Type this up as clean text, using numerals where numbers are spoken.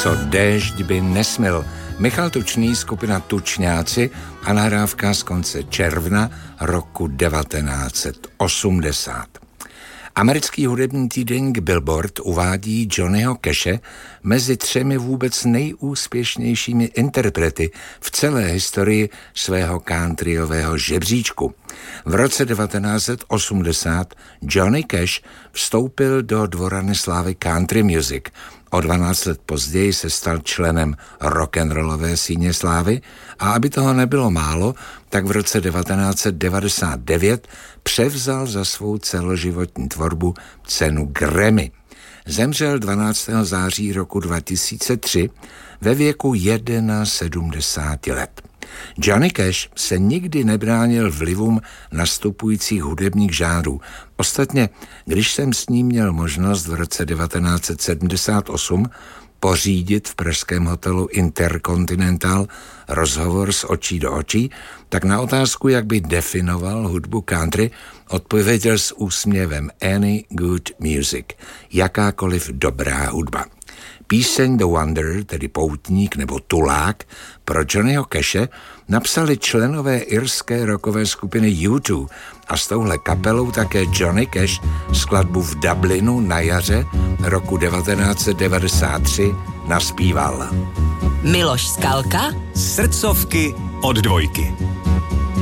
Co déšť by nesmil. Michal Tučný, skupina Tučňáci a nahrávka z konce června roku 1980. Americký hudební týdeník Billboard uvádí Johnnyho Cashe mezi 3 vůbec nejúspěšnějšími interprety v celé historii svého countryového žebříčku. V roce 1980 Johnny Cash vstoupil do dvorany slávy country music. O 12 let později se stal členem rock'n'rollové síně slávy a aby toho nebylo málo, tak v roce 1999 převzal za svou celoživotní tvorbu cenu Grammy. Zemřel 12. září roku 2003 ve věku 71 let. Johnny Cash se nikdy nebránil vlivům nastupujících hudebních žánrů. Ostatně, když jsem s ním měl možnost v roce 1978 pořídit v pražském hotelu Intercontinental rozhovor z očí do očí, tak na otázku, jak by definoval hudbu country, odpověděl s úsměvem: any good music, jakákoliv dobrá hudba. Píseň The Wanderer, tedy Poutník nebo Tulák, pro Johnnyho Cashe napsali členové irské rockové skupiny U2 a s touhle kapelou také Johnny Cash skladbu v Dublinu na jaře roku 1993 naspíval. Miloš Skalka, Srdcovky od Dvojky.